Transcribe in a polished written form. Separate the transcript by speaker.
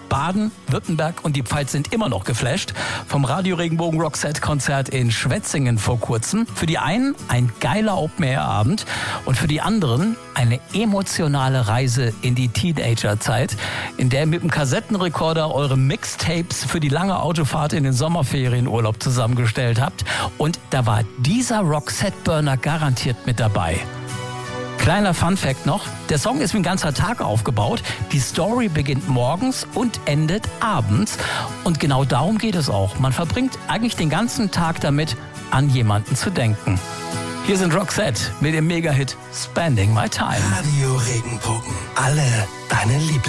Speaker 1: Baden, Württemberg und die Pfalz sind immer noch geflasht vom Radio Regenbogen Roxette-Konzert in Schwetzingen vor kurzem. Für die einen ein geiler Open-Air-Abend und für die anderen eine emotionale Reise in die Teenager-Zeit, in der ihr mit dem Kassettenrekorder eure Mixtapes für die lange Autofahrt in den Sommerferienurlaub zusammengestellt habt. Und da war dieser Roxette-Burner garantiert mit dabei. Kleiner Funfact noch, der Song ist wie ein ganzer Tag aufgebaut. Die Story beginnt morgens und endet abends. Und genau darum geht es auch. Man verbringt eigentlich den ganzen Tag damit, an jemanden zu denken. Hier sind Roxette mit dem Mega-Hit Spending My Time.
Speaker 2: Radio Regenbogen. Alle deine Lieblings